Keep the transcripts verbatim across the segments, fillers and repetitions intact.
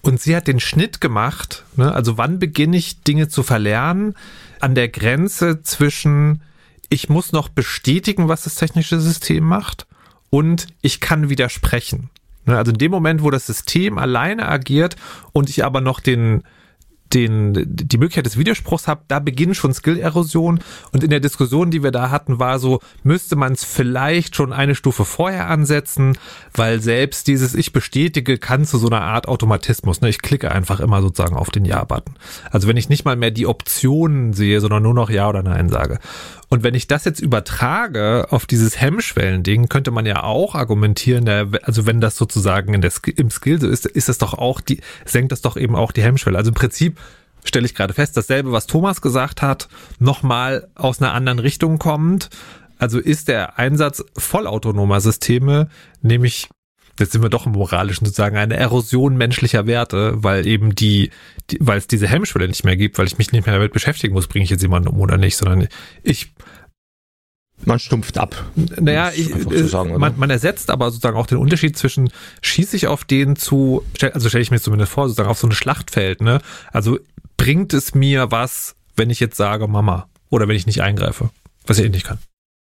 Und sie hat den Schnitt gemacht, ne? Also wann beginne ich Dinge zu verlernen? An der Grenze zwischen, ich muss noch bestätigen, was das technische System macht, und ich kann widersprechen. Ne? Also in dem Moment, wo das System alleine agiert und ich aber noch den Den, die Möglichkeit des Widerspruchs habe, da beginnt schon Skill-Erosion. Und in der Diskussion, die wir da hatten, war so, müsste man es vielleicht schon eine Stufe vorher ansetzen, weil selbst dieses Ich bestätige kann zu so einer Art Automatismus. Ne? Ich klicke einfach immer sozusagen auf den Ja-Button. Also wenn ich nicht mal mehr die Optionen sehe, sondern nur noch Ja oder Nein sage. Und wenn ich das jetzt übertrage auf dieses Hemmschwellen-Ding, könnte man ja auch argumentieren, also wenn das sozusagen in der, im Skill so ist, ist das doch auch die, senkt das doch eben auch die Hemmschwelle. Also im Prinzip stelle ich gerade fest, dasselbe, was Thomas gesagt hat, nochmal aus einer anderen Richtung kommt. Also ist der Einsatz vollautonomer Systeme, nämlich, jetzt sind wir doch im Moralischen sozusagen, eine Erosion menschlicher Werte, weil eben die, die weil es diese Hemmschwelle nicht mehr gibt, weil ich mich nicht mehr damit beschäftigen muss, bringe ich jetzt jemanden um oder nicht, sondern ich Man stumpft ab. Naja, ich, so sagen, man, man ersetzt aber sozusagen auch den Unterschied zwischen, schieße ich auf den zu, also stelle ich mir zumindest vor, sozusagen auf so ein Schlachtfeld, ne? Also bringt es mir was, wenn ich jetzt sage Mama oder wenn ich nicht eingreife, was ich eh nicht kann.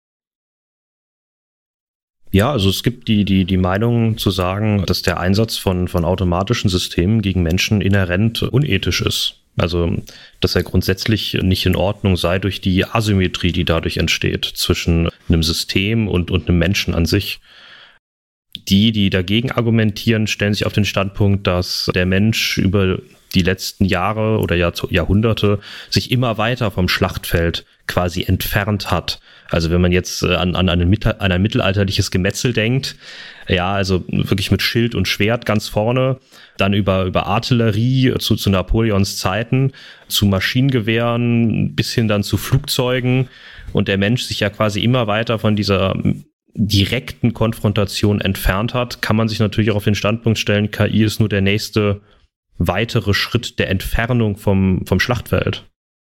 Ja, also es gibt die, die, die Meinung zu sagen, dass der Einsatz von, von automatischen Systemen gegen Menschen inhärent unethisch ist. Also, dass er grundsätzlich nicht in Ordnung sei durch die Asymmetrie, die dadurch entsteht zwischen einem System und, und einem Menschen an sich. Die, die dagegen argumentieren, stellen sich auf den Standpunkt, dass der Mensch über die letzten Jahre oder Jahr, Jahrhunderte sich immer weiter vom Schlachtfeld quasi entfernt hat. Also wenn man jetzt an, an, ein, an ein mittelalterliches Gemetzel denkt, ja, also wirklich mit Schild und Schwert ganz vorne, dann über, über Artillerie zu, zu Napoleons Zeiten, zu Maschinengewehren bis hin dann zu Flugzeugen, und der Mensch sich ja quasi immer weiter von dieser direkten Konfrontation entfernt hat, kann man sich natürlich auch auf den Standpunkt stellen, K I ist nur der nächste weitere Schritt der Entfernung vom, vom Schlachtfeld.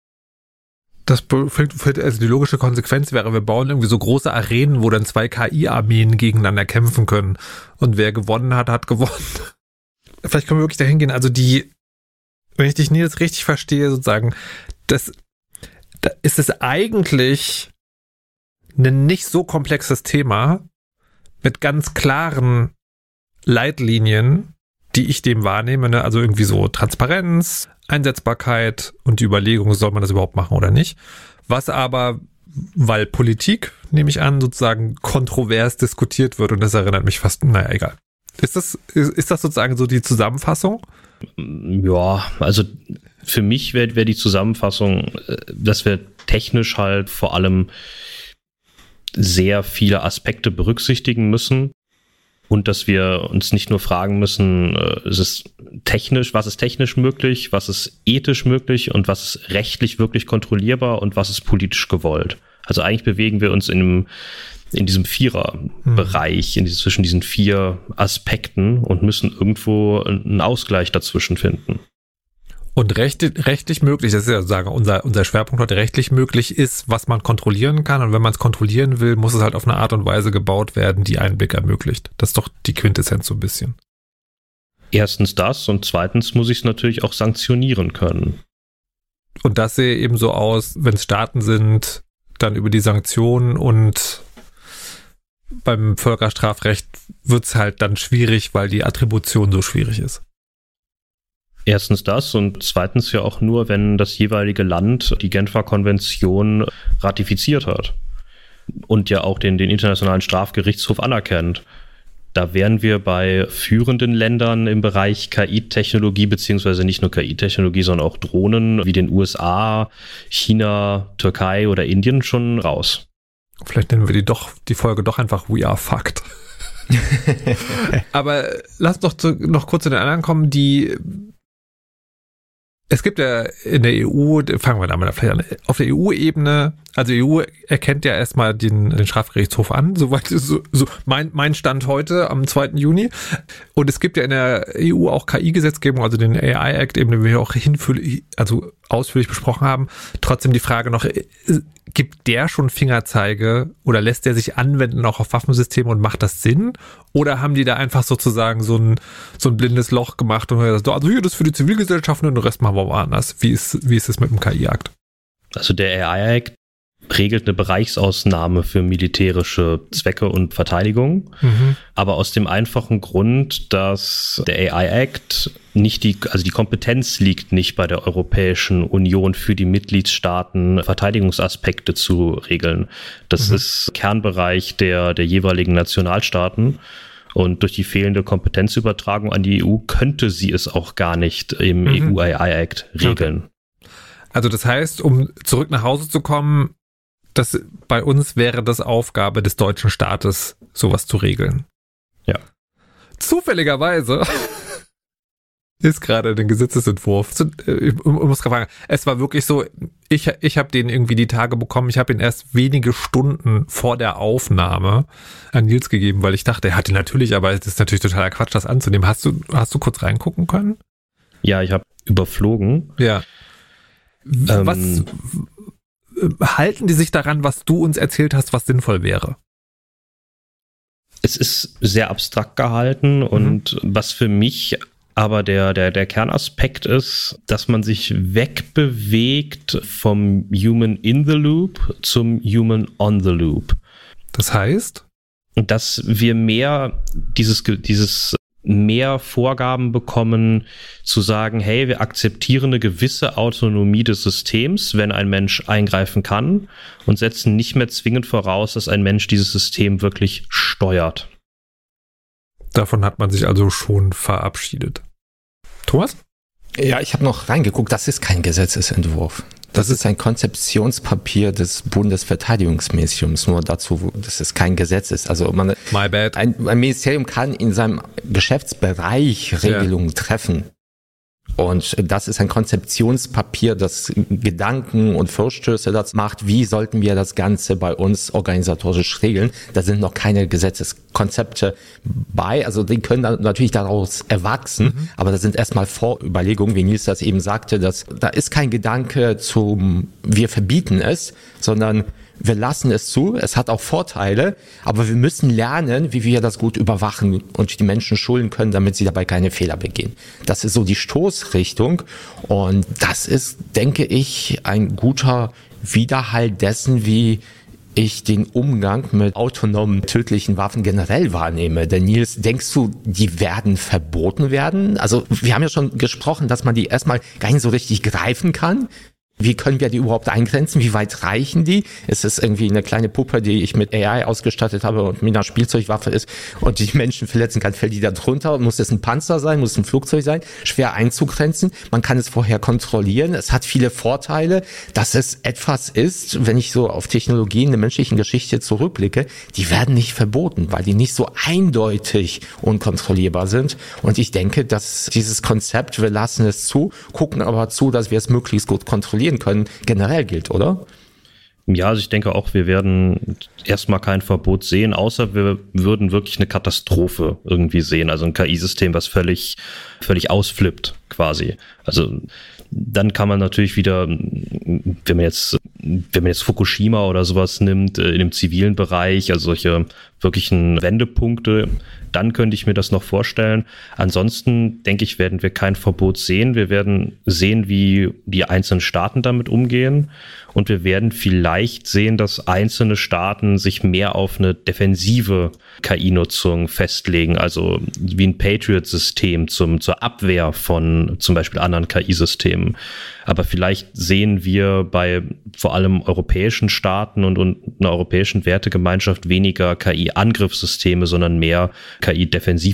Das, also die logische Konsequenz wäre, wir bauen irgendwie so große Arenen, wo dann zwei K I-Armeen gegeneinander kämpfen können. Und wer gewonnen hat, hat gewonnen. Vielleicht können wir wirklich dahin gehen. Also die, wenn ich dich nie jetzt richtig verstehe, sozusagen, das, da ist es eigentlich ein nicht so komplexes Thema mit ganz klaren Leitlinien, die ich dem wahrnehme, ne? Also irgendwie so Transparenz, Einsetzbarkeit und die Überlegung, soll man das überhaupt machen oder nicht. Was aber, weil Politik, nehme ich an, sozusagen kontrovers diskutiert wird, und das erinnert mich fast, naja, egal. Ist das, ist, ist das sozusagen so die Zusammenfassung? Ja, also für mich wäre wär die Zusammenfassung, dass wir technisch halt vor allem sehr viele Aspekte berücksichtigen müssen. Und dass wir uns nicht nur fragen müssen, äh, ist es technisch, was ist technisch möglich, was ist ethisch möglich und was ist rechtlich wirklich kontrollierbar und was ist politisch gewollt. Also eigentlich bewegen wir uns in, einem, in diesem Vierer-Bereich, in diesem, zwischen diesen vier Aspekten, und müssen irgendwo einen Ausgleich dazwischen finden. Und rechtlich, rechtlich möglich, das ist ja sozusagen unser, unser Schwerpunkt heute, rechtlich möglich ist, was man kontrollieren kann. Und wenn man es kontrollieren will, muss es halt auf eine Art und Weise gebaut werden, die Einblick ermöglicht. Das ist doch die Quintessenz so ein bisschen. Erstens das, und zweitens muss ich es natürlich auch sanktionieren können. Und das sehe eben so aus, wenn es Staaten sind, dann über die Sanktionen, und beim Völkerstrafrecht wird es halt dann schwierig, weil die Attribution so schwierig ist. Erstens das, und zweitens ja auch nur, wenn das jeweilige Land die Genfer Konvention ratifiziert hat und ja auch den, den Internationalen Strafgerichtshof anerkennt. Da wären wir bei führenden Ländern im Bereich K I-Technologie, beziehungsweise nicht nur K I-Technologie, sondern auch Drohnen wie den U S A, China, Türkei oder Indien schon raus. Vielleicht nennen wir die doch die Folge doch einfach We Are Fucked. Aber lass doch zu, noch kurz zu den anderen kommen, die es gibt ja in der E U, fangen wir damit vielleicht an, auf der E U-Ebene Also E U erkennt ja erstmal den, den Strafgerichtshof an, soweit so, so mein, mein Stand heute am zweiten Juni. Und es gibt ja in der E U auch K I-Gesetzgebung, also den A I-Act, eben den wir auch hinführlich, also ausführlich besprochen haben. Trotzdem die Frage noch, gibt der schon Fingerzeige oder lässt der sich anwenden auch auf Waffensysteme und macht das Sinn? Oder haben die da einfach sozusagen so ein, so ein blindes Loch gemacht und gesagt, also hier, das ist für die Zivilgesellschaft und den Rest machen wir woanders. Wie ist, wie ist es mit dem K I-Akt? Also der A I-Act regelt eine Bereichsausnahme für militärische Zwecke und Verteidigung, mhm. aber aus dem einfachen Grund, dass der A I-Act nicht die, also die Kompetenz liegt nicht bei der Europäischen Union für die Mitgliedstaaten, Verteidigungsaspekte zu regeln. Das mhm. ist Kernbereich der, der jeweiligen Nationalstaaten. Und durch die fehlende Kompetenzübertragung an die E U könnte sie es auch gar nicht im mhm. E U A I-Act regeln. Okay. Also das heißt, um zurück nach Hause zu kommen, das, bei uns wäre das Aufgabe des deutschen Staates, sowas zu regeln. Ja. Zufälligerweise ist gerade der Gesetzesentwurf. Ich muss gerade fragen, es war wirklich so, ich, ich habe den irgendwie die Tage bekommen, ich habe ihn erst wenige Stunden vor der Aufnahme an Nils gegeben, weil ich dachte, er hat ihn natürlich, aber es ist natürlich totaler Quatsch, das anzunehmen. Hast du, hast du kurz reingucken können? Ja, ich habe überflogen. Ja. Was ähm, halten die sich daran, was du uns erzählt hast, was sinnvoll wäre? Es ist sehr abstrakt gehalten mhm. und was für mich aber der, der, der Kernaspekt ist, dass man sich wegbewegt vom Human in the Loop zum Human on the Loop. Das heißt? Dass wir mehr dieses, dieses mehr Vorgaben bekommen, zu sagen, hey, wir akzeptieren eine gewisse Autonomie des Systems, wenn ein Mensch eingreifen kann und setzen nicht mehr zwingend voraus, dass ein Mensch dieses System wirklich steuert. Davon hat man sich also schon verabschiedet. Thomas? Ja, ich habe noch reingeguckt, das ist kein Gesetzesentwurf. Das ist ein Konzeptionspapier des Bundesverteidigungsministeriums, nur dazu, dass es kein Gesetz ist. Also man, My bad. Ein, ein Ministerium kann in seinem Geschäftsbereich Regelungen ja. treffen. Und das ist ein Konzeptionspapier, das Gedanken und Vorstöße das macht, wie sollten wir das Ganze bei uns organisatorisch regeln. Da sind noch keine Gesetzeskonzepte bei, also die können dann natürlich daraus erwachsen, mhm. aber das sind erstmal Vorüberlegungen, wie Nils das eben sagte, dass da ist kein Gedanke zum, wir verbieten es, sondern wir lassen es zu, es hat auch Vorteile, aber wir müssen lernen, wie wir das gut überwachen und die Menschen schulen können, damit sie dabei keine Fehler begehen. Das ist so die Stoßrichtung und das ist, denke ich, ein guter Widerhall dessen, wie ich den Umgang mit autonomen tödlichen Waffen generell wahrnehme. Denn Nils, denkst du, die werden verboten werden? Also wir haben ja schon gesprochen, dass man die erstmal gar nicht so richtig greifen kann. Wie können wir die überhaupt eingrenzen? Wie weit reichen die? Es ist irgendwie eine kleine Puppe, die ich mit A I ausgestattet habe und mit einer Spielzeugwaffe ist und die Menschen verletzen kann, fällt die da drunter? Muss es ein Panzer sein? Muss es ein Flugzeug sein? Schwer einzugrenzen. Man kann es vorher kontrollieren. Es hat viele Vorteile, dass es etwas ist, wenn ich so auf Technologien der menschlichen Geschichte zurückblicke, die werden nicht verboten, weil die nicht so eindeutig unkontrollierbar sind. Und ich denke, dass dieses Konzept, wir lassen es zu, gucken aber zu, dass wir es möglichst gut kontrollieren können, generell gilt, oder? Ja, also ich denke auch, wir werden erstmal kein Verbot sehen, außer wir würden wirklich eine Katastrophe irgendwie sehen, also ein K I-System, was völlig, völlig ausflippt quasi. Also dann kann man natürlich wieder, wenn man jetzt, wenn man jetzt Fukushima oder sowas nimmt, in dem zivilen Bereich, also solche wirklichen Wendepunkte, dann könnte ich mir das noch vorstellen. Ansonsten, denke ich, werden wir kein Verbot sehen. Wir werden sehen, wie die einzelnen Staaten damit umgehen. Und wir werden vielleicht sehen, dass einzelne Staaten sich mehr auf eine defensive K I-Nutzung festlegen, also wie ein Patriot-System zum, zur Abwehr von zum Beispiel anderen K I-Systemen. Aber vielleicht sehen wir bei vor allem europäischen Staaten und, und einer europäischen Wertegemeinschaft weniger K I-Angriffssysteme, sondern mehr K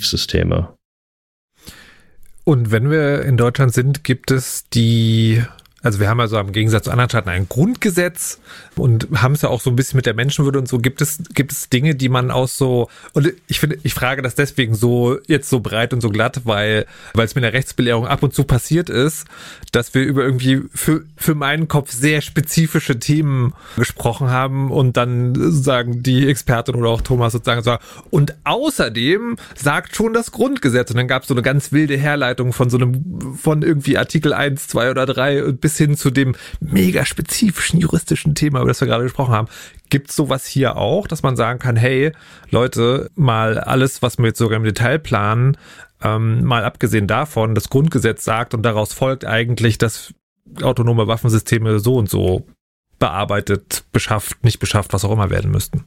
I-Defensivsysteme. Und wenn wir in Deutschland sind, gibt es die Also wir haben also im Gegensatz zu anderen Staaten ein Grundgesetz und haben es ja auch so ein bisschen mit der Menschenwürde und so. Gibt es, gibt es Dinge, die man auch so, und ich finde, ich frage das deswegen so jetzt so breit und so glatt, weil, weil es mit der Rechtsbelehrung ab und zu passiert ist, dass wir über irgendwie für, für meinen Kopf sehr spezifische Themen gesprochen haben und dann sagen die Expertin oder auch Thomas sozusagen so, und außerdem sagt schon das Grundgesetz, und dann gab es so eine ganz wilde Herleitung von so einem, von irgendwie Artikel eins, zwei oder drei bis hin zu dem mega spezifischen juristischen Thema, über das wir gerade gesprochen haben. Gibt es sowas hier auch, dass man sagen kann, hey, Leute, mal alles, was wir jetzt sogar im Detail planen, ähm, mal abgesehen davon, das Grundgesetz sagt und daraus folgt eigentlich, dass autonome Waffensysteme so und so bearbeitet, beschafft, nicht beschafft, was auch immer werden müssten.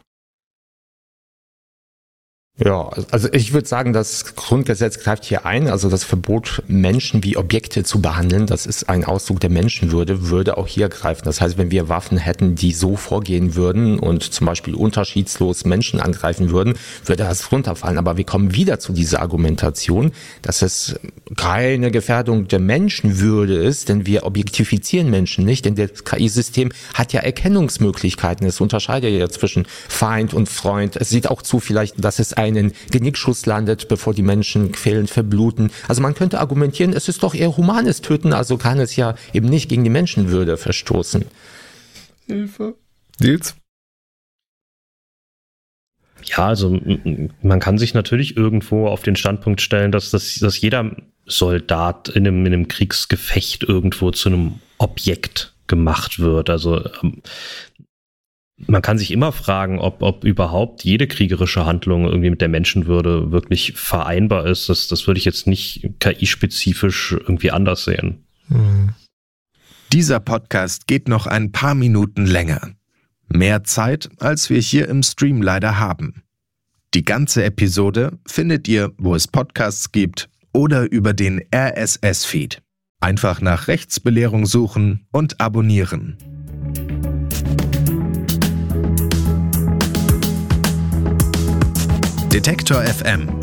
Ja, also ich würde sagen, das Grundgesetz greift hier ein, also das Verbot, Menschen wie Objekte zu behandeln, das ist ein Ausdruck der Menschenwürde, würde auch hier greifen. Das heißt, wenn wir Waffen hätten, die so vorgehen würden und zum Beispiel unterschiedslos Menschen angreifen würden, würde das runterfallen. Aber wir kommen wieder zu dieser Argumentation, dass es keine Gefährdung der Menschenwürde ist, denn wir objektifizieren Menschen nicht, denn das K I-System hat ja Erkennungsmöglichkeiten. Es unterscheidet ja zwischen Feind und Freund. Es sieht auch zu vielleicht, dass es einen Genickschuss landet, bevor die Menschen quälend verbluten. Also man könnte argumentieren, es ist doch eher humanes Töten, also kann es ja eben nicht gegen die Menschenwürde verstoßen. Hilfe. Nils? Ja, also man kann sich natürlich irgendwo auf den Standpunkt stellen, dass, dass, dass jeder Soldat in einem, in einem Kriegsgefecht irgendwo zu einem Objekt gemacht wird. Also man kann sich immer fragen, ob, ob überhaupt jede kriegerische Handlung irgendwie mit der Menschenwürde wirklich vereinbar ist. Das, das würde ich jetzt nicht K I-spezifisch irgendwie anders sehen. Hm. Dieser Podcast geht noch ein paar Minuten länger. Mehr Zeit, als wir hier im Stream leider haben. Die ganze Episode findet ihr, wo es Podcasts gibt oder über den R S S-Feed. Einfach nach Rechtsbelehrung suchen und abonnieren. Detektor F M.